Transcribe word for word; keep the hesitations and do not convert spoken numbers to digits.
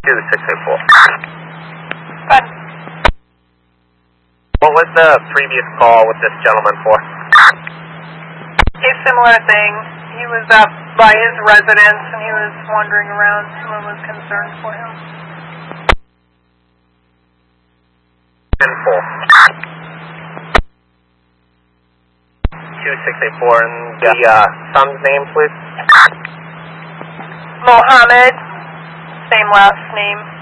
two six eight four. But What was the previous call with this gentleman for? a similar thing. He was up by his residence and he was wandering around. Someone was concerned for him. ten four. two six eight four, and the uh, son's name, please? Mohammed, same last name.